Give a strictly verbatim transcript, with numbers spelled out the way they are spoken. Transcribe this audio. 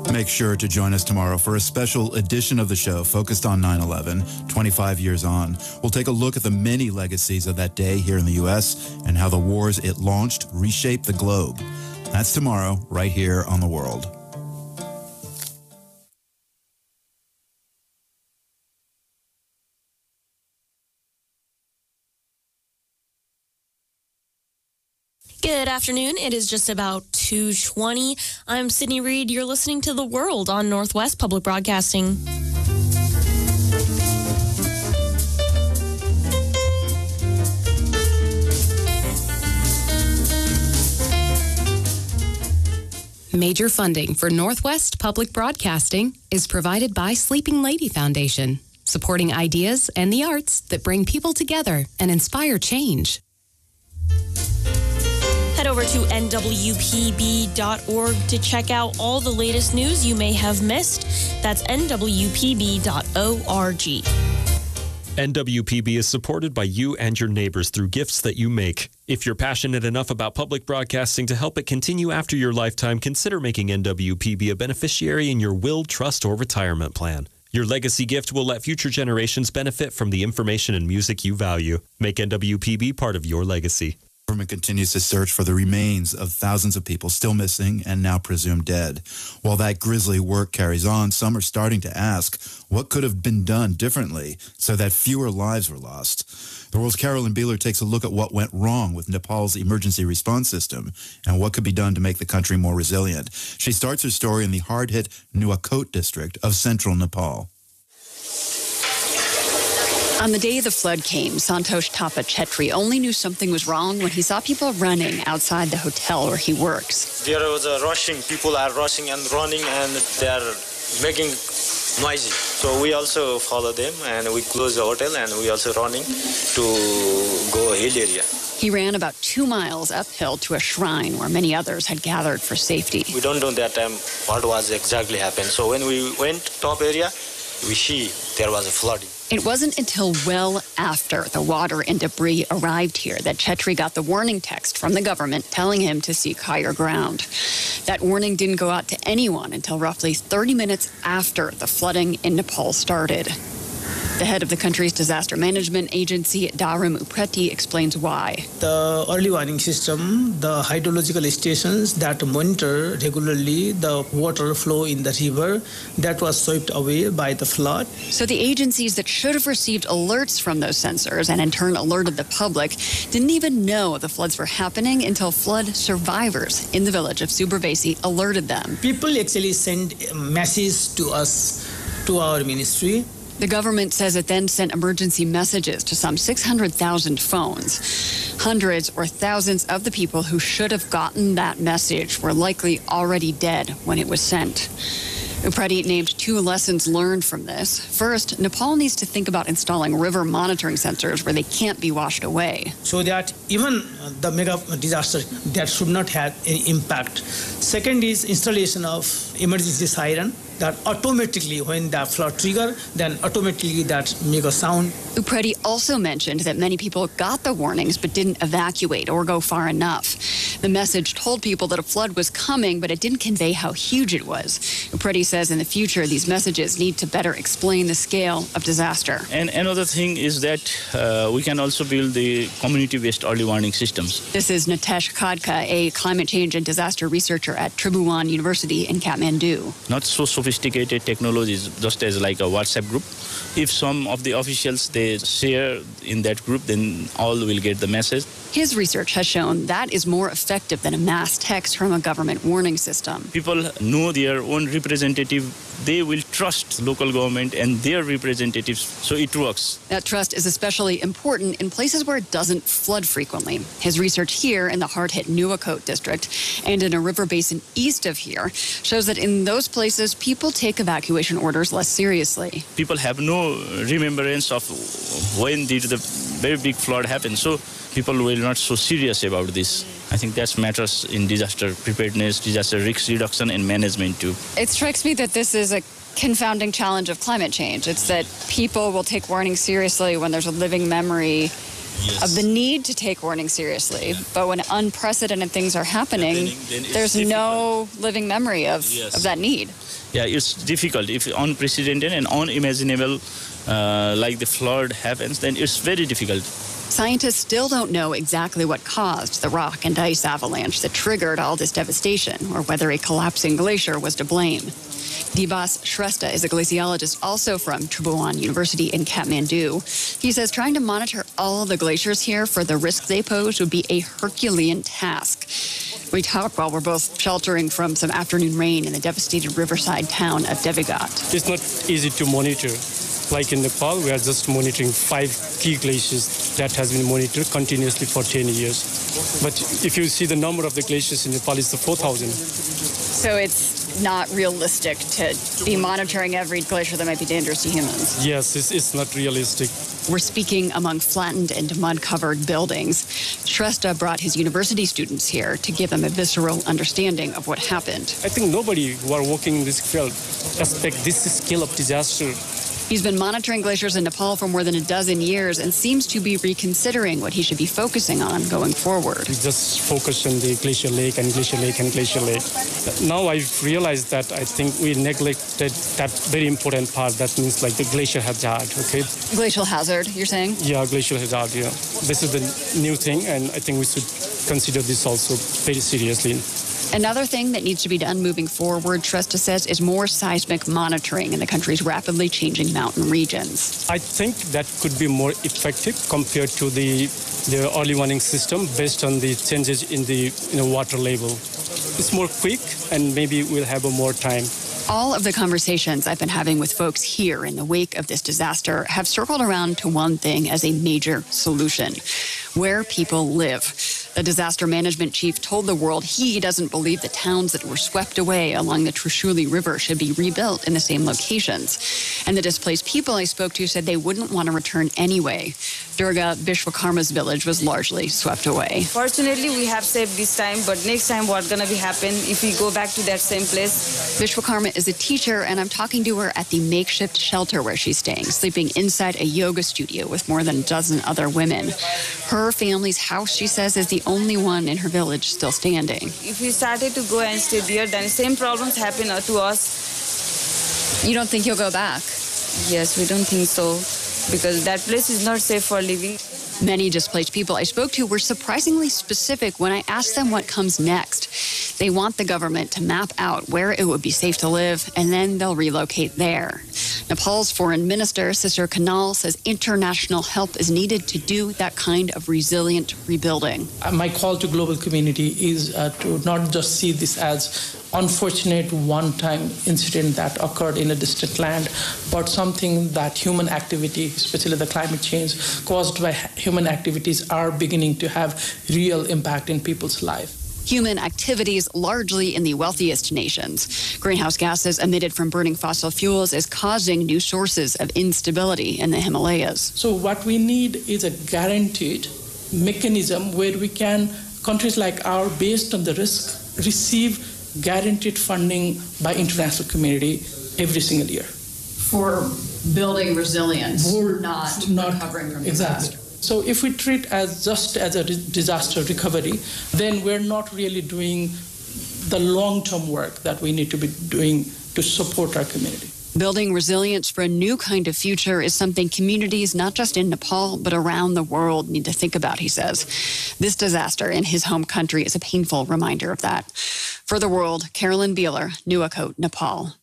Make sure to join us tomorrow for a special edition of the show focused on nine eleven, twenty-five years on. We'll take a look at the many legacies of that day here in the U S and how the wars it launched reshaped the globe. That's tomorrow, right here on The World. Good afternoon. It is just about two twenty. I'm Sydney Reed. You're listening to The World on Northwest Public Broadcasting. Major funding for Northwest Public Broadcasting is provided by Sleeping Lady Foundation, supporting ideas and the arts that bring people together and inspire change. Head over to N W P B dot org to check out all the latest news you may have missed. That's N W P B dot org. N W P B is supported by you and your neighbors through gifts that you make. If you're passionate enough about public broadcasting to help it continue after your lifetime, consider making N W P B a beneficiary in your will, trust, or retirement plan. Your legacy gift will let future generations benefit from the information and music you value. Make N W P B part of your legacy. The government continues to search for the remains of thousands of people still missing and now presumed dead. While that grisly work carries on, some are starting to ask what could have been done differently so that fewer lives were lost. The World's Carolyn Beeler takes a look at what went wrong with Nepal's emergency response system and what could be done to make the country more resilient. She starts her story in the hard-hit Nuwakot district of central Nepal. On the day the flood came, Santosh Thapa Chetri only knew something was wrong when he saw people running outside the hotel where he works. There was a rushing. People are rushing and running, and they are making noisy. So we also follow them, and we close the hotel, and we also running to go hill area. He ran about two miles uphill to a shrine where many others had gathered for safety. We don't know that time what was exactly happened. So when we went top area, we see there was a flooding. It wasn't until well after the water and debris arrived here that Chetri got the warning text from the government telling him to seek higher ground. That warning didn't go out to anyone until roughly thirty minutes after the flooding in Nepal started. The head of the country's disaster management agency, Dharam Upreti, explains why. The early warning system, the hydrological stations that monitor regularly the water flow in the river, that was swept away by the flood. So the agencies that should have received alerts from those sensors and in turn alerted the public didn't even know the floods were happening until flood survivors in the village of Subarvesi alerted them. People actually send messages to us, to our ministry. The government says it then sent emergency messages to some six hundred thousand phones. Hundreds or thousands of the people who should have gotten that message were likely already dead when it was sent. Upreti named two lessons learned from this. First, Nepal needs to think about installing river monitoring sensors where they can't be washed away. So that even the mega disaster, that should not have any impact. Second is installation of emergency siren that automatically, when the flood trigger, then automatically that make a sound. Upreti also mentioned that many people got the warnings but didn't evacuate or go far enough. The message told people that a flood was coming, but it didn't convey how huge it was. Upreti says in the future, these messages need to better explain the scale of disaster. And another thing is that uh, we can also build the community-based early warning systems. This is Nitesh Khadka, a climate change and disaster researcher at Tribhuvan University in Kathmandu. Not so sophisticated technologies, just as like a WhatsApp group. If some of the officials, they share in that group, then all will get the message. His research has shown that is more effective than a mass text from a government warning system. People know their own representative. They will trust local government and their representatives, so it works. That trust is especially important in places where it doesn't flood frequently. His research here in the hard-hit Nuwakot district and in a river basin east of here shows that in those places, people take evacuation orders less seriously. People have no remembrance of when did the very big flood happen, so people will not so serious about this. I think that matters in disaster preparedness, disaster risk reduction, and management too. It strikes me that this is a confounding challenge of climate change. It's that people will take warnings seriously when there's a living memory yes. of the need to take warning seriously. Yeah. But when unprecedented things are happening, happening there's difficult. no living memory of, yes. of that need. Yeah, it's difficult. If unprecedented and unimaginable, uh, like the flood happens, then it's very difficult. Scientists still don't know exactly what caused the rock and ice avalanche that triggered all this devastation, or whether a collapsing glacier was to blame. Divas Shrestha is a glaciologist also from Tribhuvan University in Kathmandu. He says trying to monitor all the glaciers here for the risk they pose would be a Herculean task. We talked while we're both sheltering from some afternoon rain in the devastated riverside town of Devigat. It's not easy to monitor. Like in Nepal, we are just monitoring five key glaciers that has been monitored continuously for ten years. But if you see the number of the glaciers in Nepal, it's the four thousand. So it's not realistic to be monitoring every glacier that might be dangerous to humans? Yes, it's, it's not realistic. We're speaking among flattened and mud-covered buildings. Shrestha brought his university students here to give them a visceral understanding of what happened. I think nobody who are working in this field expect this scale of disaster. He's been monitoring glaciers in Nepal for more than a dozen years and seems to be reconsidering what he should be focusing on going forward. We just focus on the Glacier Lake and Glacier Lake and Glacier Lake. Now I've realized that I think we neglected that very important part. That means like the glacier hazard, okay? Glacial hazard, you're saying? Yeah, glacial hazard, yeah. This is the new thing, and I think we should consider this also very seriously. Another thing that needs to be done moving forward, Shrestha says, is more seismic monitoring in the country's rapidly changing mountain regions. I think that could be more effective compared to the, the early warning system based on the changes in the you know, water level. It's more quick, and maybe we'll have a more time. All of the conversations I've been having with folks here in the wake of this disaster have circled around to one thing as a major solution: where people live. The disaster management chief told the world he doesn't believe the towns that were swept away along the Trishuli River should be rebuilt in the same locations. And the displaced people I spoke to said they wouldn't want to return anyway. Durga Vishwakarma's village was largely swept away. Fortunately, we have saved this time, but next time what's going to be happen if we go back to that same place? Vishwakarma is a teacher, and I'm talking to her at the makeshift shelter where she's staying, sleeping inside a yoga studio with more than a dozen other women. Her family's house, she says, is the only one in her village still standing. If we started to go and stay there, then the same problems happen to us. You don't think you'll go back? Yes, we don't think so, because that place is not safe for living. Many displaced people I spoke to were surprisingly specific when I asked them what comes next. They want the government to map out where it would be safe to live, and then they'll relocate there. Nepal's foreign minister, Sisir Kanal, says international help is needed to do that kind of resilient rebuilding. My call to global community is uh, to not just see this as unfortunate one-time incident that occurred in a distant land, but something that human activity, especially the climate change caused by human activities, are beginning to have real impact in people's life. Human activities largely in the wealthiest nations. Greenhouse gases emitted from burning fossil fuels is causing new sources of instability in the Himalayas. So what we need is a guaranteed mechanism where we can, countries like ours, based on the risk, receive guaranteed funding by international community every single year. For building resilience, For not, not recovering from exactly. disaster. So if we treat as just as a disaster recovery, then we're not really doing the long-term work that we need to be doing to support our community. Building resilience for a new kind of future is something communities, not just in Nepal, but around the world, need to think about, he says. This disaster in his home country is a painful reminder of that. For The World, Carolyn Beeler, Nuwakot, Nepal.